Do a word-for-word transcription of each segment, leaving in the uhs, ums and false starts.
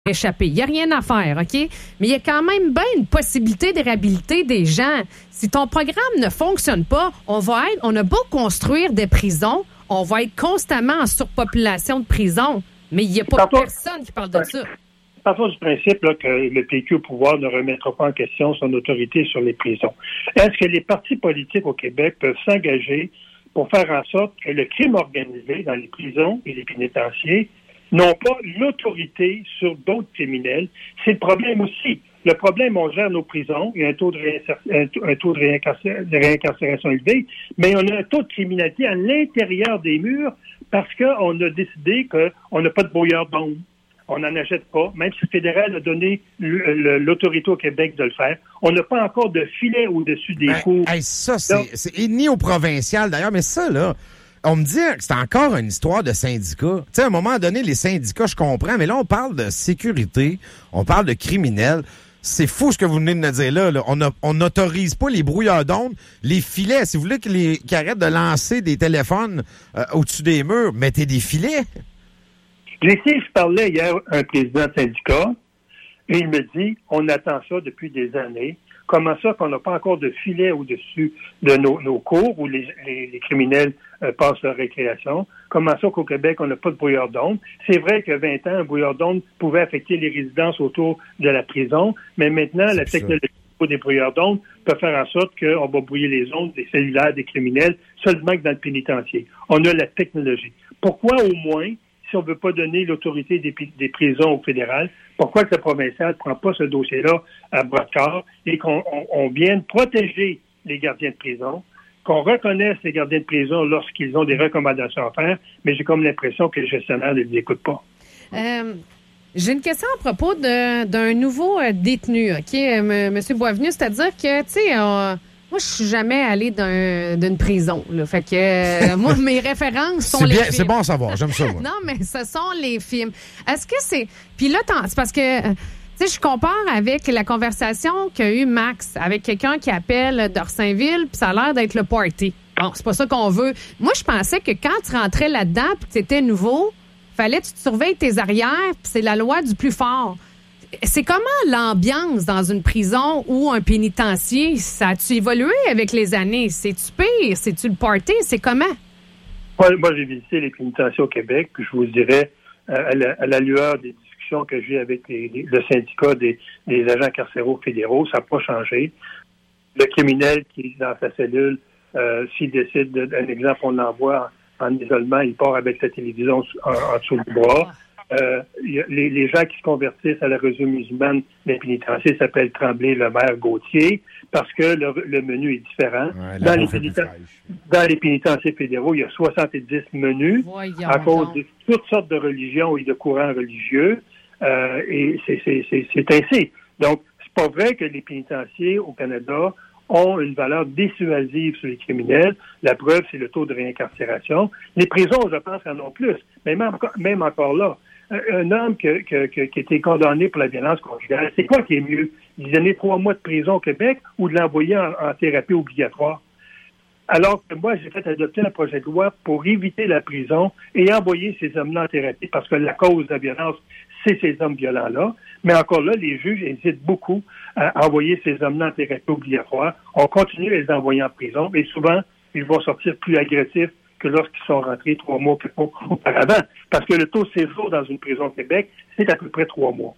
échapper. Il n'y a rien à faire, OK? Mais il y a quand même bien une possibilité de réhabiliter des gens. Si ton programme ne fonctionne pas, on va être, on a beau construire des prisons, on va être constamment en surpopulation de prisons. Mais il n'y a pas Partons, personne qui parle de ça. Partons du principe là, que le P Q au pouvoir ne remettra pas en question son autorité sur les prisons. Est-ce que les partis politiques au Québec peuvent s'engager pour faire en sorte que le crime organisé dans les prisons et les pénitenciers n'ont pas l'autorité sur d'autres criminels? C'est le problème aussi. Le problème, on gère nos prisons, il y a un taux de, réinser- un taux, un taux de, réincarcé- de réincarcération élevé, mais on a un taux de criminalité à l'intérieur des murs parce qu'on a décidé qu'on n'a pas de brouilleur d'ombre. On n'en achète pas, même si le fédéral a donné le, le, l'autorité au Québec de le faire. On n'a pas encore de filet au-dessus des ben, cours. Hey, ça, c'est, Donc, c'est ni au provincial, d'ailleurs, mais ça, là, on me dit que c'est encore une histoire de syndicats. Tu sais, à un moment donné, les syndicats, je comprends, mais là, on parle de sécurité, on parle de criminels. C'est fou ce que vous venez de me dire là. là. On n'autorise pas les brouilleurs d'ondes, les filets. Si vous voulez qu'ils qu arrêtent de lancer des téléphones euh, au-dessus des murs, mettez des filets. J'ai essayé, je parlais hier à un président de syndicat, et il me dit, on attend ça depuis des années. Comment ça qu'on n'a pas encore de filet au-dessus de nos, nos cours où les, les, les criminels euh, passent leur récréation? Comment ça qu'au Québec, on n'a pas de brouilleur d'ondes? C'est vrai que vingt ans, un brouilleur d'ondes pouvait affecter les résidences autour de la prison, mais maintenant, c'est la technologie des brouilleurs d'ondes peut faire en sorte qu'on va brouiller les ondes des cellulaires des criminels seulement que dans le pénitencier. On a la technologie. Pourquoi au moins, si on ne veut pas donner l'autorité des, des prisons au fédéral, pourquoi que le provincial ne prend pas ce dossier-là à bras de corps et qu'on on, on vienne protéger les gardiens de prison, qu'on reconnaisse les gardiens de prison lorsqu'ils ont des recommandations à faire, mais j'ai comme l'impression que le gestionnaire ne les écoute pas. Euh, j'ai une question à propos de, d'un nouveau euh, détenu, OK, M. Monsieur Boisvenu, c'est-à-dire que, tu sais, euh, moi, je suis jamais allée d'un, d'une prison, là. Fait que, euh, moi, mes références sont c'est les bien, films. C'est bon à savoir, j'aime ça, moi. Non, mais ce sont les films. Est-ce que c'est... Puis là, c'est parce que, tu sais, je compare avec la conversation qu'a eu Max avec quelqu'un qui appelle d'Orsainville, puis ça a l'air d'être le party. Bon, c'est pas ça qu'on veut. Moi, je pensais que quand tu rentrais là-dedans, puis que t'étais nouveau, fallait que tu te surveilles tes arrières, puis c'est la loi du plus fort. C'est comment l'ambiance dans une prison ou un pénitencier? Ça a-tu évolué avec les années? C'est-tu pire? C'est-tu le party? C'est comment? Moi, moi j'ai visité les pénitenciers au Québec, puis je vous dirais, euh, à, la, à la lueur des discussions que j'ai avec les, les, le syndicat des, des agents carcéraux fédéraux, ça n'a pas changé. Le criminel qui est dans sa cellule, euh, s'il décide, de, un exemple, on l'envoie en, en isolement, il part avec sa télévision en, en dessous du bras. Euh, les, les gens qui se convertissent à la religion musulmane des pénitenciers s'appellent Tremblay, Lemaire, Gauthier, parce que le, le menu est différent. Ouais, dans, les péniten- dans les pénitenciers fédéraux, il y a soixante-dix menus Voyons à cause donc. de toutes sortes de religions et de courants religieux. Euh, et c'est, c'est, c'est, c'est ainsi. Donc, c'est pas vrai que les pénitenciers au Canada ont une valeur dissuasive sur les criminels. La preuve, c'est le taux de réincarcération. Les prisons, je pense, en ont plus. Mais même, même encore là, un homme que, que, que, qui a été condamné pour la violence conjugale, c'est quoi qui est mieux? Lui donner trois mois de prison au Québec ou de l'envoyer en, en thérapie obligatoire? Alors que moi, j'ai fait adopter un projet de loi pour éviter la prison et envoyer ces hommes-là en thérapie parce que la cause de la violence, c'est ces hommes violents-là. Mais encore là, les juges hésitent beaucoup à envoyer ces hommes-là en thérapie obligatoire. On continue à les envoyer en prison et souvent, ils vont sortir plus agressifs que lorsqu'ils sont rentrés trois mois auparavant. Parce que le taux de séjour dans une prison au Québec, c'est à peu près trois mois.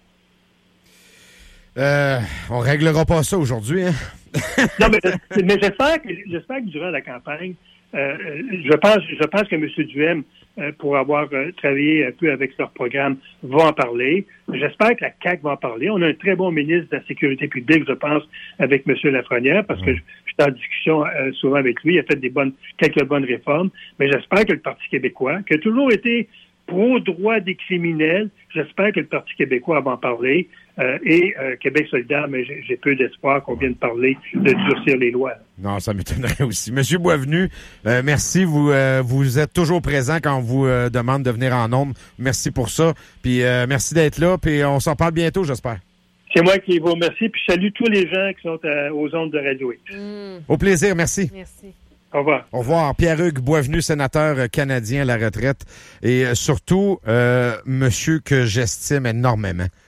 Euh, on réglera pas ça aujourd'hui, hein? Non, mais, mais j'espère que, j'espère que durant la campagne, euh, je pense, je pense que M. Duhem, euh, pour avoir euh, travaillé un peu avec leur programme, va en parler. J'espère que la C A Q va en parler. On a un très bon ministre de la Sécurité publique, je pense, avec M. Lafrenière, parce que je, je suis en discussion euh, souvent avec lui. Il a fait des bonnes, quelques bonnes réformes. Mais j'espère que le Parti québécois, qui a toujours été pro-droit des criminels, j'espère que le Parti québécois va en parler. Euh, et euh, Québec solidaire, mais j'ai, j'ai peu d'espoir qu'on vienne parler de durcir les lois. Non, ça m'étonnerait aussi. Monsieur Boisvenu, euh, merci. Vous euh, vous êtes toujours présent quand on vous euh, demande de venir en ondes. Merci pour ça. Puis euh, merci d'être là. Puis on s'en parle bientôt, j'espère. C'est moi qui vous remercie. Puis je salue tous les gens qui sont à, aux ondes de Radio X. Mm. Au plaisir. Merci. Merci. Au revoir. Au revoir. Pierre-Hugues Boisvenu, sénateur canadien à la retraite. Et euh, surtout, euh, monsieur que j'estime énormément.